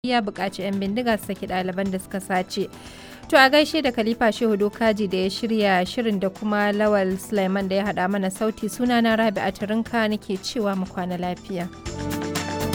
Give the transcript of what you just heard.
ya buƙaci 'yan bindiga su saki ɗaliban da suka sace. To a gaishe da Khalifa Shehu Dokaji da ya shirya shirin da kuma Lawal Sulaiman da ya haɗa mana sauti, sunana Rabi'a Turinka nake cewa mu kwana lafiya.